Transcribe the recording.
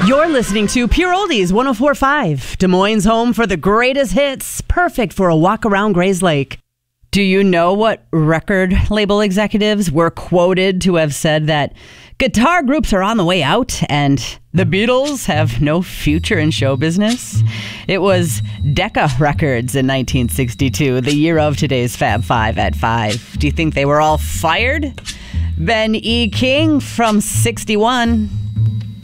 You're listening to Pure Oldies 104.5, Des Moines' home for the greatest hits, perfect for a walk around Grays Lake. Do you know what record label executives were quoted to have said that guitar groups are on the way out and the Beatles have no future in show business? It was Decca Records in 1962, the year of today's Fab Five at 5. Do you think they were all fired? Ben E. King from 61